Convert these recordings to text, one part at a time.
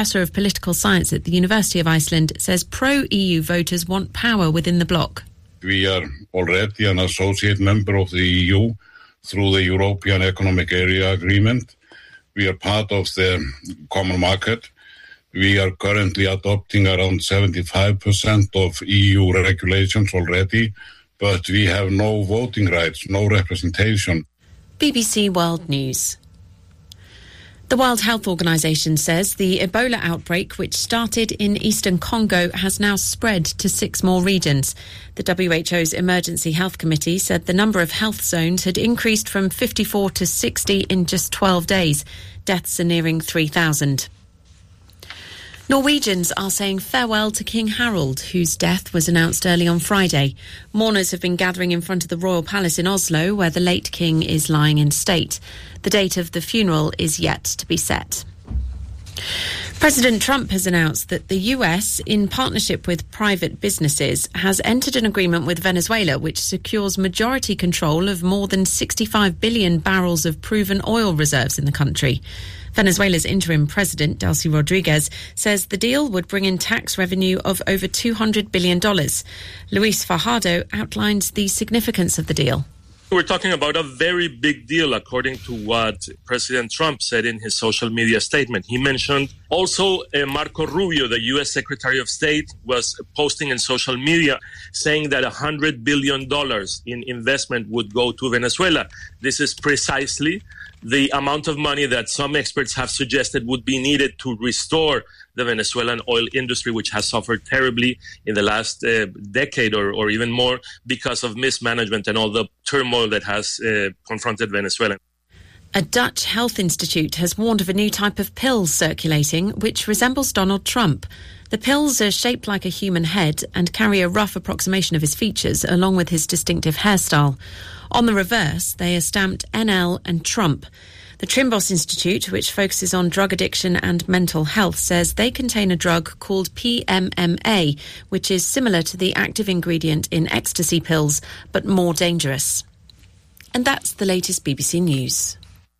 Professor of Political Science at the University of Iceland, says pro-EU voters want power within the bloc. We are already an associate member of the EU through the European Economic Area Agreement. We are part of the common market. We are currently adopting around 75% of EU regulations already, but we have no voting rights, no representation. BBC World News. The World Health Organization says the Ebola outbreak, which started in eastern Congo, has now spread to 6 more regions. The WHO's Emergency Health Committee said the number of health zones had increased from 54 to 60 in just 12 days. Deaths are nearing 3,000. Norwegians are saying farewell to King Harald, whose death was announced early on Friday. Mourners have been gathering in front of the Royal Palace in Oslo, where the late king is lying in state. The date of the funeral is yet to be set. President Trump has announced that the US, in partnership with private businesses, has entered an agreement with Venezuela which secures majority control of more than 65 billion barrels of proven oil reserves in the country. Venezuela's interim president, Delcy Rodriguez, says the deal would bring in tax revenue of over $200 billion. Luis Fajardo outlines the significance of the deal. We're talking about a very big deal, according to what President Trump said in his social media statement. He mentioned also Marco Rubio, the U.S. Secretary of State, was posting in social media saying that $100 billion in investment would go to Venezuela. This is precisely the amount of money that some experts have suggested would be needed to restore the Venezuelan oil industry, which has suffered terribly in the last decade or even more because of mismanagement and all the turmoil that has confronted Venezuela. A Dutch health institute has warned of a new type of pill circulating which resembles Donald Trump. The pills are shaped like a human head and carry a rough approximation of his features along with his distinctive hairstyle. On the reverse, they are stamped NL and Trump. The Trimbos Institute, which focuses on drug addiction and mental health, says they contain a drug called PMMA, which is similar to the active ingredient in ecstasy pills, but more dangerous. And that's the latest BBC News.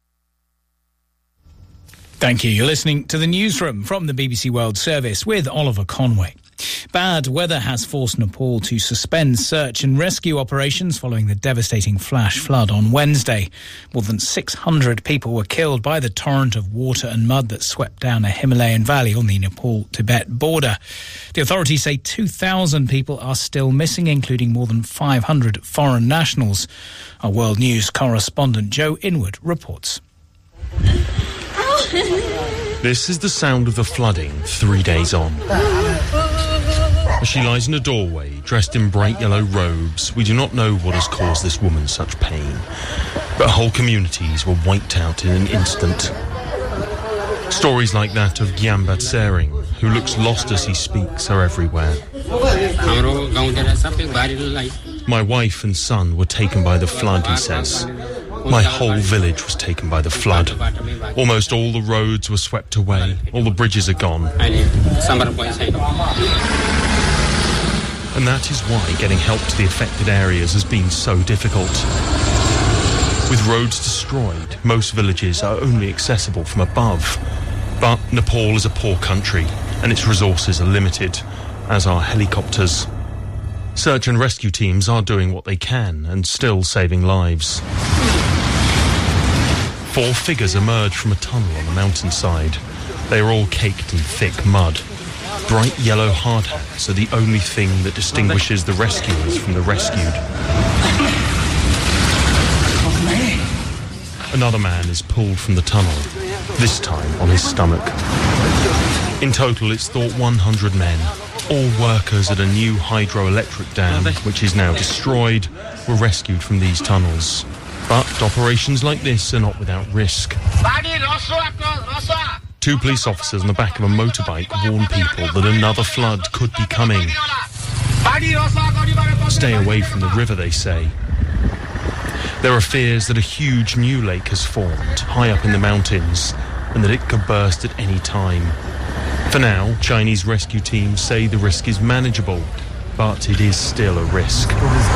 Thank you. You're listening to the Newsroom from the BBC World Service with Oliver Conway. Bad weather has forced Nepal to suspend search and rescue operations following the devastating flash flood on Wednesday. More than 600 people were killed by the torrent of water and mud that swept down a Himalayan valley on the Nepal-Tibet border. The authorities say 2,000 people are still missing, including more than 500 foreign nationals. Our World News correspondent Joe Inwood reports. This is the sound of the flooding 3 days on. As she lies in a doorway, dressed in bright yellow robes, we do not know what has caused this woman such pain. But whole communities were wiped out in an instant. Stories like that of Gyambat Sering, who looks lost as he speaks, are everywhere. My wife and son were taken by the flood, he says. My whole village was taken by the flood. Almost all the roads were swept away. All the bridges are gone. And that is why getting help to the affected areas has been so difficult. With roads destroyed, most villages are only accessible from above. But Nepal is a poor country, and its resources are limited, as are helicopters. Search and rescue teams are doing what they can and still saving lives. 4 figures emerge from a tunnel on the mountainside. They are all caked in thick mud. Bright yellow hard hats are the only thing that distinguishes the rescuers from the rescued. Another man is pulled from the tunnel, this time on his stomach. In total, it's thought 100 men, all workers at a new hydroelectric dam, which is now destroyed, were rescued from these tunnels. But operations like this are not without risk. 2 police officers on the back of a motorbike warn people that another flood could be coming. Stay away from the river, they say. There are fears that a huge new lake has formed high up in the mountains and that it could burst at any time. For now, Chinese rescue teams say the risk is manageable, but it is still a risk.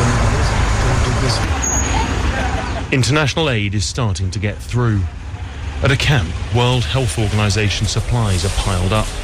International aid is starting to get through. At a camp, World Health Organization supplies are piled up.